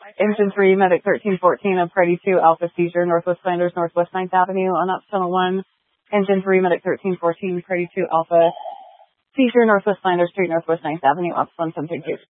Engine 3, Medic 1314, a Priority 2 Alpha seizure, Northwest Flanders, Northwest 9th Avenue on up Tunnel 1. Engine 3, Medic 1314, Priority 2 Alpha seizure, Northwest Flanders Street, Northwest 9th Avenue, up 1732.